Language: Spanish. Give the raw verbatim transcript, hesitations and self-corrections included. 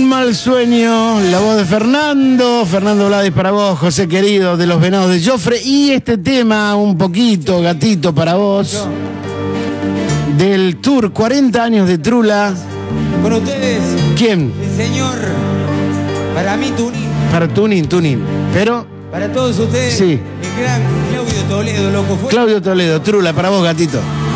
mal sueño, la voz de Fernando, Fernando Blades para vos, José querido, de los Venados de Joffre, y este tema un poquito, gatito, para vos, del tour cuarenta años de Trula. Con ustedes. ¿Quién? El señor, para mí, Tunín. Para Tunín, Tunín, pero... Para todos ustedes, sí. El gran Claudio Toledo, loco. Fue... Claudio Toledo, Trula, para vos, gatito.